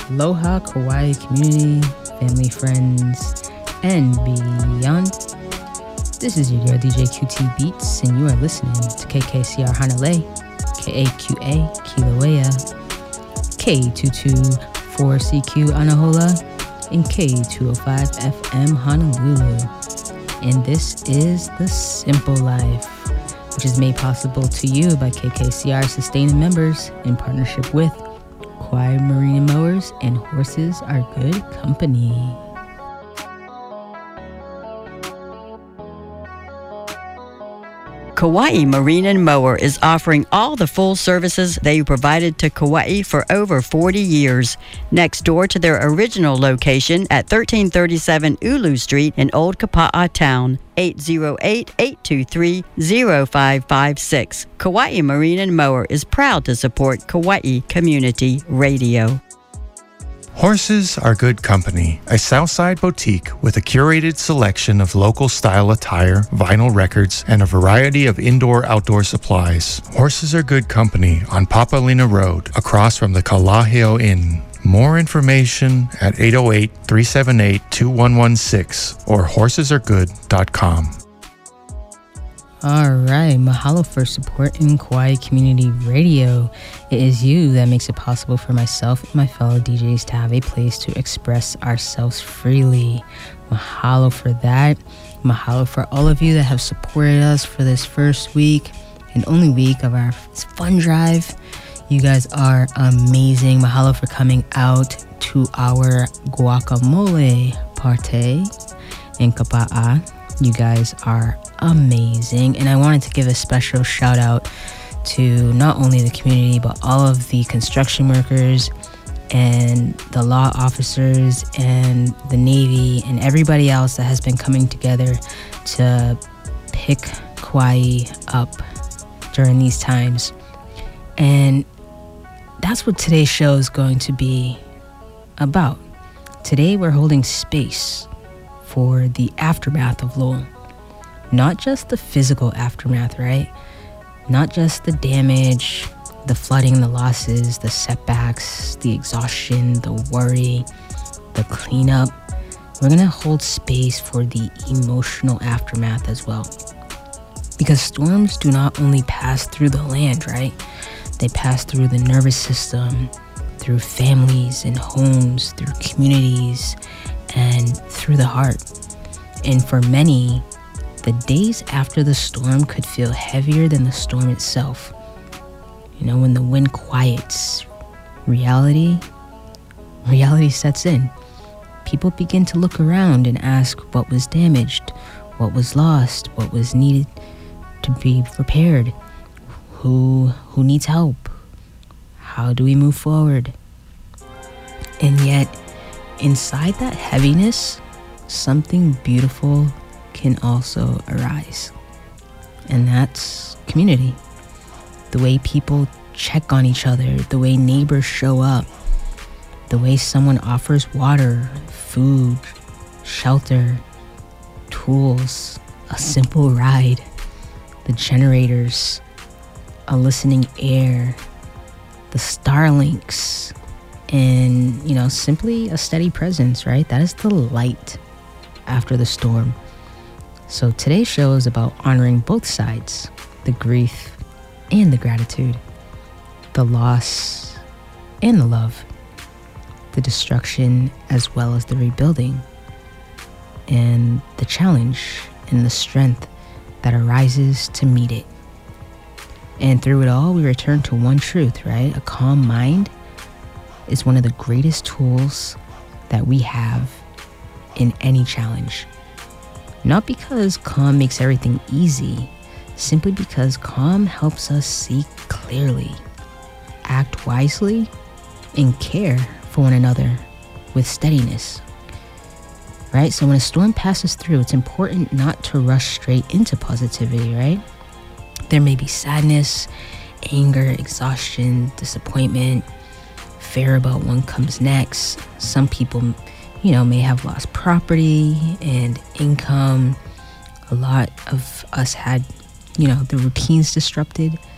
Aloha, Kauai community, family, friends, and beyond. This is your girl DJ QT Beats, and you are listening to KKCR Hanalei, KAQA Kilauea, K224CQ Anahola, and K205 FM Honolulu. And this is The Simple Life, which is made possible to you by KKCR sustaining members in partnership with Kauai Marine and Mowers and Horses Are Good Company. Kauai Marine and Mower is offering all the full services they provided to Kauai for over 40 years. Next door to their original location at 1337 Ulu Street in Old Kapa'a Town, 808-823-0556. Kauai Marine and Mower is proud to support Kauai Community Radio. Horses Are Good Company, a Southside boutique with a curated selection of local style attire, vinyl records, and a variety of indoor-outdoor supplies. Horses Are Good Company on Papalina Road, across from the Kalaheo Inn. More information at 808-378-2116 or horsesaregood.com. All right, mahalo for supporting Kauai Community Radio. It is you that makes it possible for myself and my fellow DJs to have a place to express ourselves freely. Mahalo for that. Mahalo for all of you that have supported us for this first week and only week of our fun drive. You guys are amazing. Mahalo for coming out to our guacamole party in Kapa'a. You guys are amazing. And I wanted to give a special shout out to not only the community, but all of the construction workers and the law officers and the Navy and everybody else that has been coming together to pick Kauai up during these times. And that's what today's show is going to be about. Today we're holding space for the aftermath of Lowell. Not just the physical aftermath, right? Not just the damage, the flooding, the losses, the setbacks, the exhaustion, the worry, the cleanup. We're gonna hold space for the emotional aftermath as well. Because storms do not only pass through the land, right? They pass through the nervous system, through families and homes, through communities, and through the heart. And for many, the days after the storm could feel heavier than the storm itself. You know, when the wind quiets, reality sets in. People begin to look around and ask what was damaged, what was lost, what was needed to be repaired, who needs help, how do we move forward? And yet, inside that heaviness, something beautiful can also arise. And that's community. The way people check on each other, the way neighbors show up, the way someone offers water, food, shelter, tools, a simple ride, the generators, a listening ear, the Starlinks, and, you know, simply a steady presence, right? That is the light after the storm. So today's show is about honoring both sides, the grief and the gratitude, the loss and the love, the destruction as well as the rebuilding, and the challenge and the strength that arises to meet it. And through it all, we return to one truth, right? A calm mind is one of the greatest tools that we have in any challenge. Not because calm makes everything easy, simply because calm helps us see clearly, act wisely, and care for one another with steadiness. Right? So when a storm passes through, it's important not to rush straight into positivity, right? There may be sadness, anger, exhaustion, disappointment, fear about what comes next. Some people, you know, may have lost property and income. A lot of us had, you know, the routines disrupted.